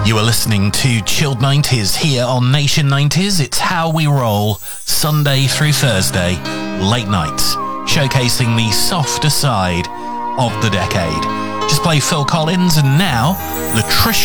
You are listening to Chilled 90s here on Nation 90s. It's how we roll, Sunday through Thursday, late nights, showcasing the softer side of the decade. Just play Phil Collins and now Latricia